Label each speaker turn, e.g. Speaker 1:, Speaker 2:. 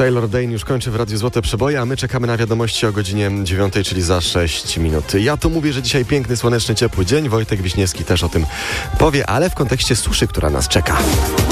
Speaker 1: Taylor Dane już kończy w Radiu Złote Przeboje, a my czekamy na wiadomości o godzinie 9, czyli za 6 minut. Ja to mówię, że dzisiaj piękny, słoneczny, ciepły dzień. Wojtek Wiśniewski też o tym powie, ale w kontekście suszy, która nas czeka.